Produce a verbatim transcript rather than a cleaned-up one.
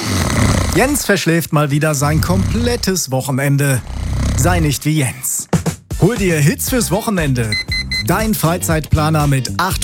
Jens verschläft mal wieder sein komplettes Wochenende. Sei nicht wie Jens. Hol dir Hits fürs Wochenende. Dein Freizeitplaner mit acht